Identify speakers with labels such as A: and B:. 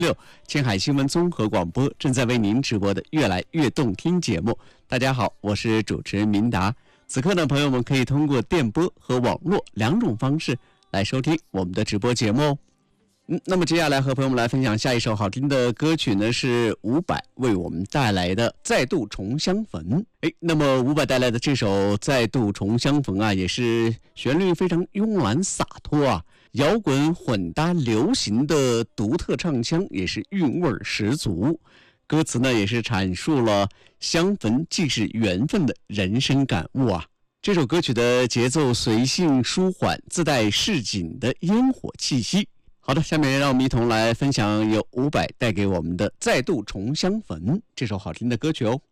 A: 6青海新闻综合广播正在为您直播的越来越动听节目。大家好，我是主持人明达。此刻呢，朋友们可以通过电波和网络2种方式来收听我们的直播节目哦。那么接下来和朋友们来分享下一首好听的歌曲呢，是伍佰为我们带来的《再度重相逢》。那么伍佰带来的这首《再度重相逢》啊，也是旋律非常慵懒洒脱啊，摇滚混搭流行的独特唱腔，也是韵味十足。歌词呢，也是阐述了相逢即是缘分的人生感悟啊。这首歌曲的节奏随性舒缓，自带市井的烟火气息。好的，下面让我们一同来分享由伍佰带给我们的《再度重相逢》这首好听的歌曲哦。